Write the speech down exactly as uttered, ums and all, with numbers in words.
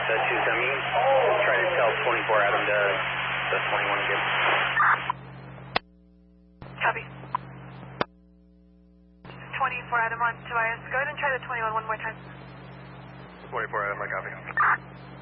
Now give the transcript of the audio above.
uh, two seven. Try to tell twenty-four Adam to the twenty-one again. Copy. twenty-four Adam on to I S. Go ahead and try the twenty-one one more time. twenty-four Adam, I copy.